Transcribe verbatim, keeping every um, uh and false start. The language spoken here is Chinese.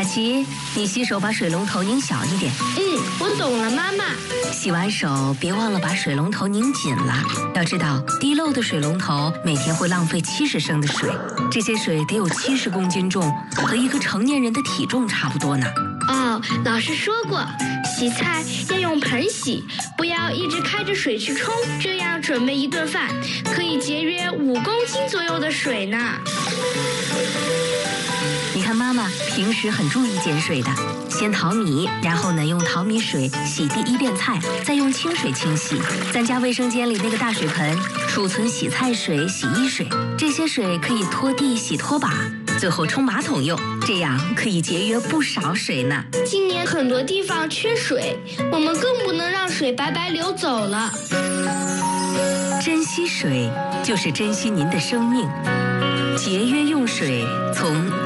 雅琪，你洗手把水龙头拧小一点。 嗯，我懂了，妈妈。 洗完手别忘了把水龙头拧紧了。要知道，滴漏的水龙头每天会浪费七十升的水，这些水得有七十公斤重，和一个成年人的体重差不多呢。 哦，老师说过，洗菜要用盆洗，不要一直开着水去冲，这样准备一顿饭可以节约五公斤左右的水呢。 你看妈妈平时很注意节水的，先淘米，然后呢用淘米水洗第一遍菜，再用清水清洗。咱家卫生间里那个大水盆储存洗菜水、洗衣水，这些水可以拖地、洗拖把，最后冲马桶用，这样可以节约不少水呢。 今年很多地方缺水，我们更不能让水白白流走了。 珍惜水，就是珍惜您的生命。节约用水，从